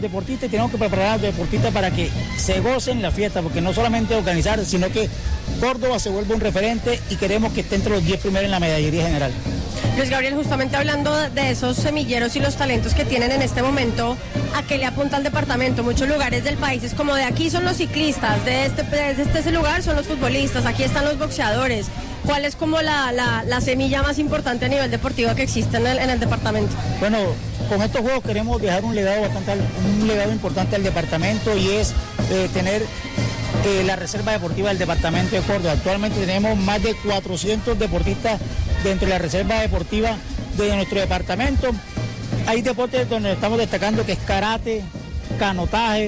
deportistas y tenemos que preparar a los deportistas para que se gocen la fiesta, porque no solamente organizar, sino que Córdoba se vuelva un referente y queremos que esté entre los 10 primeros en la medallería general. Luis Gabriel, justamente hablando de esos semilleros y los talentos que tienen en este momento, ¿a qué le apunta el departamento? Muchos lugares del país es como de aquí son los ciclistas, de este lugar son los futbolistas, aquí están los boxeadores. ¿Cuál es como la semilla más importante a nivel deportivo que existe en el departamento? Bueno, con estos juegos queremos dejar un legado importante al departamento y es tener la reserva deportiva del departamento de Córdoba. Actualmente tenemos más de 400 deportistas dentro de la reserva deportiva de nuestro departamento. Hay deportes donde estamos destacando que es karate, canotaje,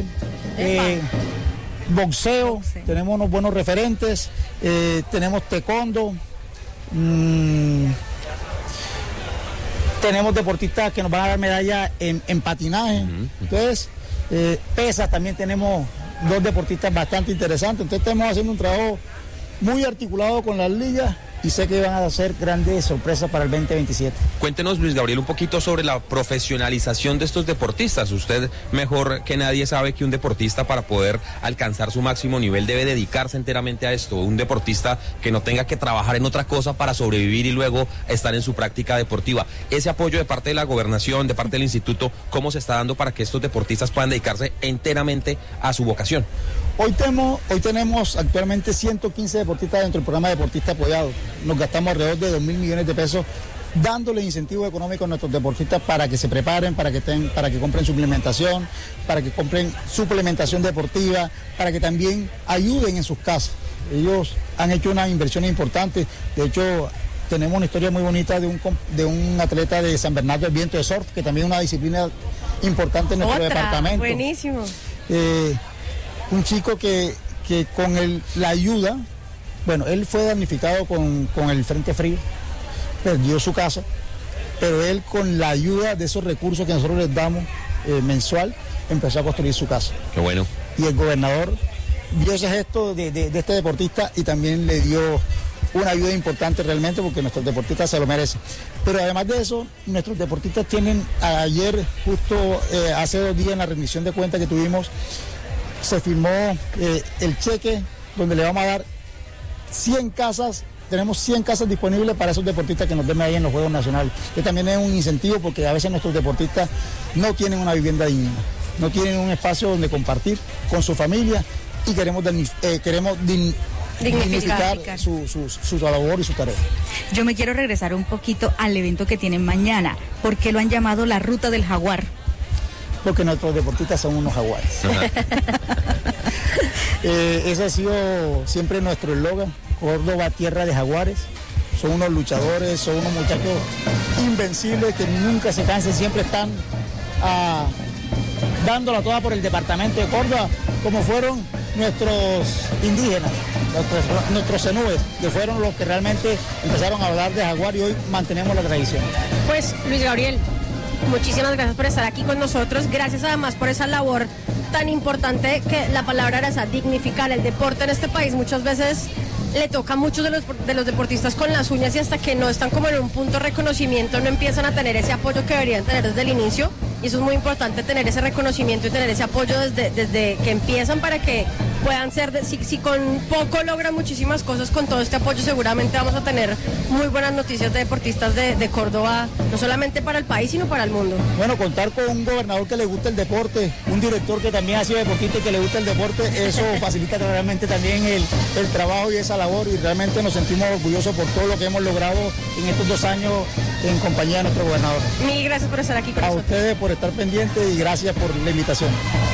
boxeo, tenemos unos buenos referentes, tenemos taekwondo, tenemos deportistas que nos van a dar medalla en patinaje, entonces pesas también tenemos 2 deportistas bastante interesantes, entonces estamos haciendo un trabajo muy articulado con las ligas y sé que van a hacer grandes sorpresas para el 2027. Cuéntenos, Luis Gabriel, un poquito sobre la profesionalización de estos deportistas. Usted mejor que nadie sabe que un deportista, para poder alcanzar su máximo nivel, debe dedicarse enteramente a esto. Un deportista que no tenga que trabajar en otra cosa para sobrevivir y luego estar en su práctica deportiva. Ese apoyo de parte de la gobernación, de parte del instituto, ¿cómo se está dando para que estos deportistas puedan dedicarse enteramente a su vocación? Hoy tenemos actualmente 115 deportistas dentro del programa Deportista Apoyado. Nos gastamos alrededor de 2.000 millones de pesos dándole incentivos económicos a nuestros deportistas para que se preparen, para que compren suplementación, para que compren suplementación deportiva, para que también ayuden en sus casas. Ellos han hecho una inversión importante. De hecho, tenemos una historia muy bonita de un atleta de San Bernardo del Viento de surf, que también es una disciplina importante en nuestro departamento. Buenísimo. Un chico que con la ayuda, bueno, él fue damnificado con el frente frío, perdió su casa, pero él con la ayuda de esos recursos que nosotros les damos mensual, empezó a construir su casa. Qué bueno. Y el gobernador vio ese gesto de este deportista y también le dio una ayuda importante realmente, porque nuestros deportistas se lo merecen. Pero además de eso, nuestros deportistas tienen, ayer justo hace 2 días en la rendición de cuentas que tuvimos, se firmó el cheque donde le vamos a dar 100 casas, tenemos 100 casas disponibles para esos deportistas que nos den ahí en los Juegos Nacionales. Que también es un incentivo, porque a veces nuestros deportistas no tienen una vivienda digna, no tienen un espacio donde compartir con su familia y queremos dignificar su labor y su tarea. Yo me quiero regresar un poquito al evento que tienen mañana. ¿Por qué lo han llamado la Ruta del Jaguar? Porque nuestros deportistas son unos jaguares. Ese ha sido siempre nuestro eslogan, Córdoba, tierra de jaguares. Son unos luchadores, son unos muchachos invencibles que nunca se cansan, siempre están dándola toda por el departamento de Córdoba, como fueron nuestros indígenas, nuestros zenúes, que fueron los que realmente empezaron a hablar de jaguar y hoy mantenemos la tradición. Pues, Luis Gabriel, muchísimas gracias por estar aquí con nosotros, gracias además por esa labor tan importante que la palabra era esa, dignificar el deporte en este país. Muchas veces le toca a muchos de los deportistas con las uñas y hasta que no están como en un punto de reconocimiento no empiezan a tener ese apoyo que deberían tener desde el inicio, y eso es muy importante, tener ese reconocimiento y tener ese apoyo desde que empiezan, para que puedan ser, si con poco logran muchísimas cosas, con todo este apoyo seguramente vamos a tener muy buenas noticias de deportistas de Córdoba, no solamente para el país sino para el mundo. Bueno, contar con un gobernador que le gusta el deporte, un director que también ha sido deportista y que le gusta el deporte, eso facilita realmente también el trabajo y esa labor, y realmente nos sentimos orgullosos por todo lo que hemos logrado en estos 2 años en compañía de nuestro gobernador. Mil gracias por estar aquí con nosotros. A ustedes por estar pendientes y gracias por la invitación.